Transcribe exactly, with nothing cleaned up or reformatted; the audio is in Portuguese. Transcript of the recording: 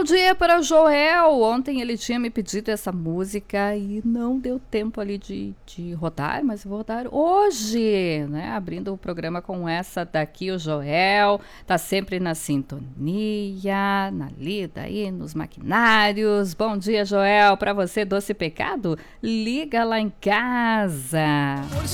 bom dia para Joel. Ontem ele tinha me pedido essa música e não deu tempo ali de, de rodar, mas vou rodar hoje, né? Abrindo o programa com essa daqui, o Joel tá sempre na sintonia, na lida aí, nos maquinários. Bom dia, Joel. Para você, Doce Pecado, liga lá em casa.